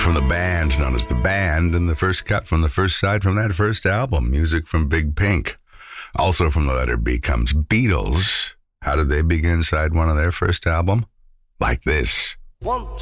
from the band known as The Band, and the first cut from the first side from that first album, music from Big Pink. Also from the letter B comes Beatles. How did they begin side one of their first album? Like this. 1,